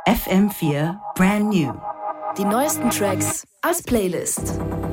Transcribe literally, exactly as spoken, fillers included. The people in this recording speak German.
F M vier Brand New. Die neuesten Tracks als Playlist.